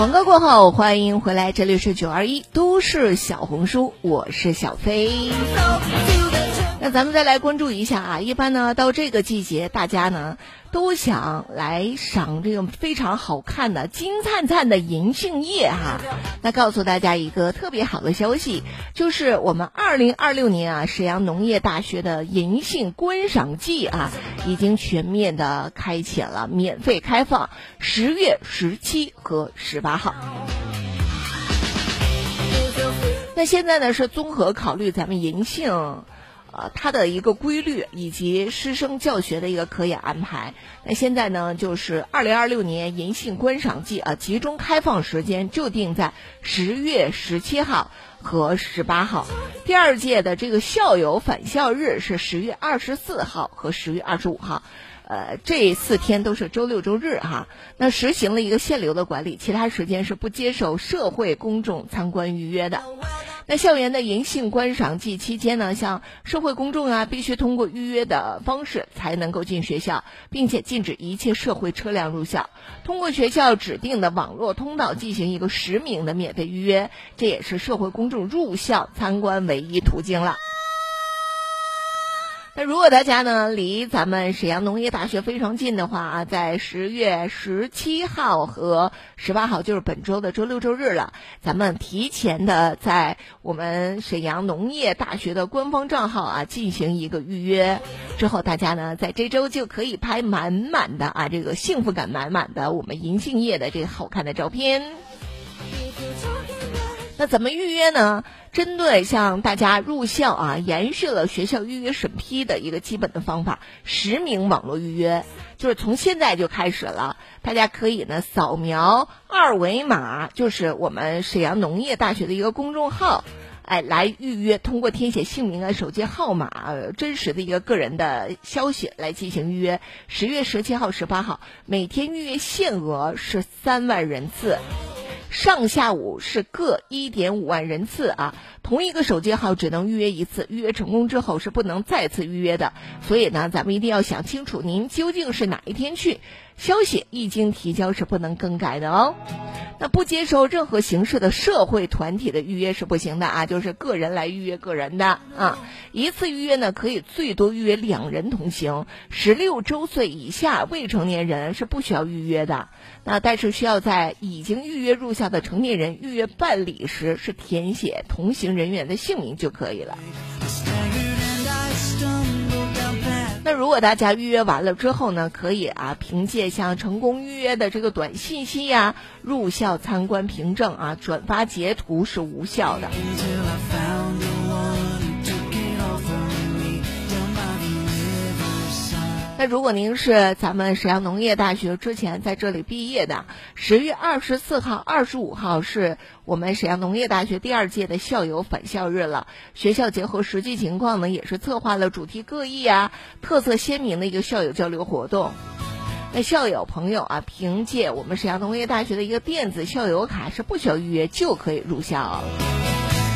广告过后，欢迎回来，这里是921都市小红书，我是小飞。那咱们再来关注一下啊，一般呢到这个季节，大家呢都想来赏这个非常好看的金灿灿的银杏叶哈。那告诉大家一个特别好的消息，就是我们2026年啊，沈阳农业大学的银杏观赏季啊，已经全面的开启了，免费开放，10月17和18号。那现在呢是综合考虑咱们银杏它的一个规律以及师生教学的一个可以安排。那现在呢就是2026年银杏观赏季集中开放时间就定在10月17号和18号。第二届的这个校友返校日是10月24号和10月25号。这4天都是周六周日哈。那实行了一个限流的管理，其他时间是不接受社会公众参观预约的。那校园的银杏观赏季期间呢，像社会公众必须通过预约的方式才能够进学校，并且禁止一切社会车辆入校，通过学校指定的网络通道进行一个实名的免费预约，这也是社会公众入校参观唯一途径了。那如果大家呢离咱们沈阳农业大学非常近的话在10月17号和18号，就是本周的周六周日了，咱们提前的在我们沈阳农业大学的官方账号进行一个预约，之后大家呢在这周就可以拍满满的这个幸福感满满的我们银杏叶的这个好看的照片。那怎么预约呢？针对像大家入校延续了学校预约审批的一个基本的方法，实名网络预约，就是从现在就开始了。大家可以呢扫描2维码，就是我们沈阳农业大学的一个公众号，来预约，通过填写姓名手机号码真实的一个个人的消息来进行预约。10月17号、18号，每天预约限额是3万人次。上下午是各 1.5 万人次同一个手机号只能预约一次，预约成功之后是不能再次预约的。所以呢，咱们一定要想清楚您究竟是哪一天去，消息一经提交是不能更改的哦。那不接受任何形式的社会团体的预约是不行的就是个人来预约个人的一次预约呢可以最多预约2人同行，16周岁以下未成年人是不需要预约的。那但是需要在已经预约入校的成年人预约办理时是填写同行人员的姓名就可以了。那如果大家预约完了之后呢，可以凭借像成功预约的这个短信息入校参观凭证转发截图是无效的。那如果您是咱们沈阳农业大学之前在这里毕业的，10月24号、25号是我们沈阳农业大学第2届的校友返校日了。学校结合实际情况呢，也是策划了主题各异特色鲜明的一个校友交流活动。那校友朋友凭借我们沈阳农业大学的一个电子校友卡是不需要预约就可以入校。